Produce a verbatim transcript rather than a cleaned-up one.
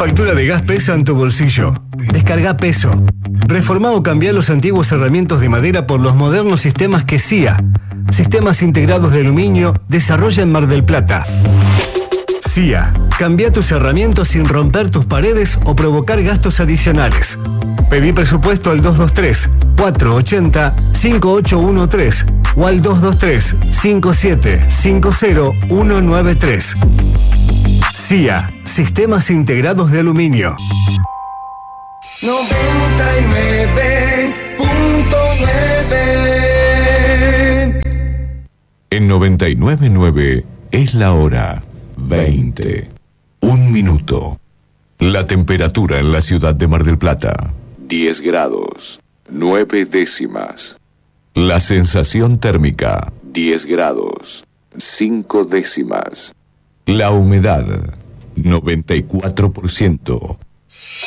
factura de gas pesa en tu bolsillo. Descarga Peso. Reformá o cambiá los antiguos herramientas de madera por los modernos sistemas que C I A, Sistemas Integrados de Aluminio, desarrolla en Mar del Plata. C I A. Cambia tus herramientas sin romper tus paredes o provocar gastos adicionales. Pedí presupuesto al dos dos tres, cuatro ocho cero, cinco ocho uno tres o al dos dos tres, cinco siete cinco cero uno nueve tres. C I A. Sistemas Integrados de Aluminio. noventa y nueve punto nueve. En noventa y nueve punto nueve es la hora veinte. Un minuto. La temperatura en la ciudad de Mar del Plata, diez grados, nueve décimas. La sensación térmica, diez grados, cinco décimas. La humedad, noventa y cuatro por ciento.